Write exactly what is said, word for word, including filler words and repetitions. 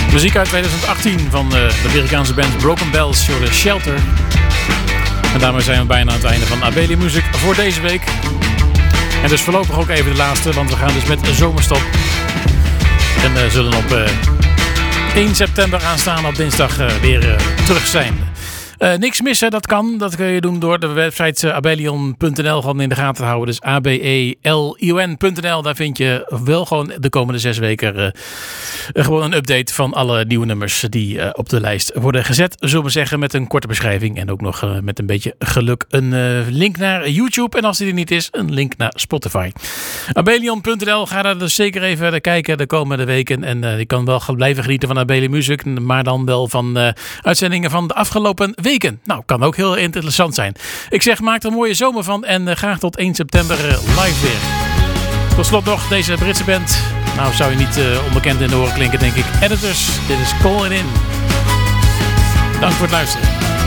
Muziek uit twintig achttien van uh, de Amerikaanse band Broken Bells voor de Shelter. En daarmee zijn we bijna aan het einde van Abelia Music voor deze week. En dus voorlopig ook even de laatste, want we gaan dus met een zomerstop. En uh, zullen op uh, één september aanstaan op dinsdag uh, weer uh, terug zijn. Uh, niks missen, dat kan. Dat kun je doen door de website uh, abelion punt n l gewoon in de gaten te houden. Dus A B E L I O N punt n l. Daar vind je wel gewoon de komende zes weken uh, gewoon een update van alle nieuwe nummers die uh, op de lijst worden gezet. Zullen we zeggen, met een korte beschrijving. En ook nog uh, met een beetje geluk een uh, link naar YouTube. En als die er niet is, een link naar Spotify. abelion punt n l. Ga daar dus zeker even naar kijken de komende weken. En uh, je kan wel blijven genieten van Abelia Music. Maar dan wel van uh, uitzendingen van de afgelopen weken. Weken. Nou, kan ook heel interessant zijn. Ik zeg, maak er een mooie zomer van en uh, graag tot één september uh, live weer. Tot slot nog deze Britse band. Nou, zou je niet uh, onbekend in de oren klinken, denk ik. Editors, dit is Call It In. Dank voor het luisteren.